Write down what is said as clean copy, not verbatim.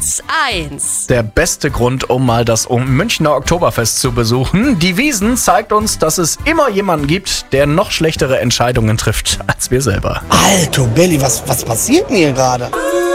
Platz 1. Der beste Grund, um mal das Münchner Oktoberfest zu besuchen. Die Wiesn zeigt uns, dass es immer jemanden gibt, der noch schlechtere Entscheidungen trifft als wir selber. Alter Belly, was passiert denn hier gerade?